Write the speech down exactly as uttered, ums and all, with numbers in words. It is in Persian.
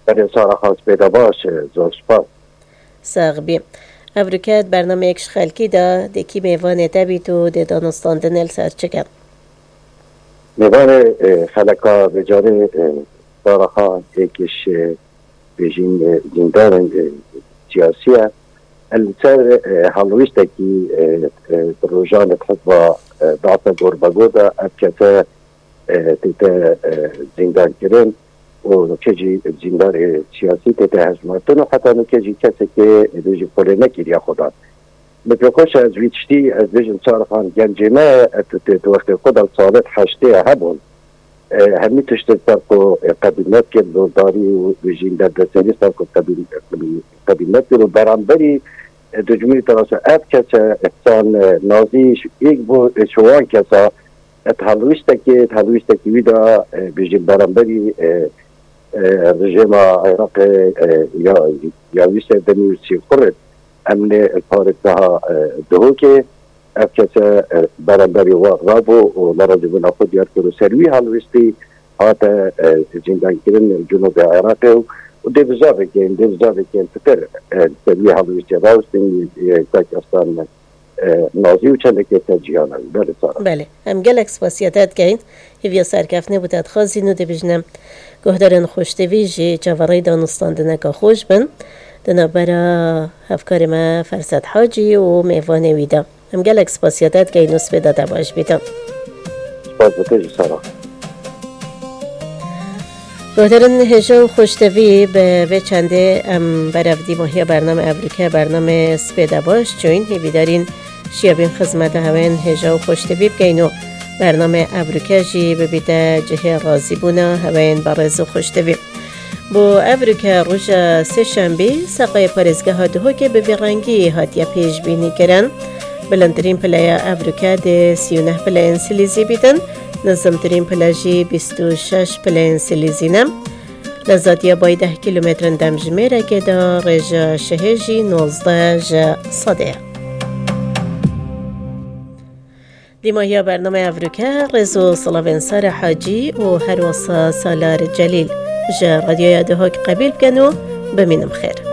برای سارا خواست پیدا باش زور سپاس. ساغبی ابروکت برنامه اکش خلکی دا دکی میوانه تبیتو ده دانستاندن السر چکم میوان خلکا بجاره سارا خواست یکیش بجین زندان سیاسیه السر حلویسته کی روزان تحت دعوت گربگودا ابکته تیتا زندان کرن و نکجی زندان سیاسی تیتا هزمتون و حتی نکجی کسی که دوجی پوله نکیریا خدا بپیخوش از ویچتی از دوجن سارخان گنجمه تو وقت خود الصالت حشته هبون همی تشتر سرکو قبیلت که داری و دوجین در دستانی سرکو قبیلت که برانبری دو جمهوری تراسه اب کسا احسان نازیش یک بو شوان کسا اتحلویسته که اتحلویسته که ویدا بیجیم برانبری رژیم عراق یا یا ویسته دنیوسی خورد امن الفارقها دهو که اب کسا برانبری رابو و لراجبون خود یاد کرو سروی حلویستی حاتا زندان کرن جنوب عراق و ده بزاره که این ده بزاره که این فتر سروی حلویستی راوستین یک اصلا نازی و چنده که تجیانه بله سارا بله هم گلک سپاسیتت که این هیویا سرکفنه بودت خازینو ده بجنم گهدارن خوشتوی جی جوارای دانستاندنه که خوش بن دنا برا هفکار ما فرصت حاجی و میوانه ویدا هم گلک سپاسیتت که این نصفه داده باش بیدم سپاس بکشی سارا گهدارن هجا و خوشتوی به چنده ام برافدی ماهی برنامه ابروکه برنامه سپیده باش چون هیوی دارین شیابین خدمت هاوین هجا و خوشتوی بگینو برنامه ابروکه جی ببیده جه رازی بونا هاوین برز و خوشتوی بو ابروکه روژ سه شنبه سقای پارزگاه ها دهو که به بیرنگی هاتیا پیش بینی کرن بلندرین پلای ابروکه ده سیونه پلای انسلیزی بیدن نظمترین پلاجی بیست و شش پلای انسلیزی نم لزادیا بای ده کیلومتر دم جمیره که دا رجا شهجی نوزده جا صده دیماهی برنامه افروکه رزو صلاوین سار حاجی و هر وصا سالار جلیل جا رادیو یاده ها که قبیل بکنو بمینم خیر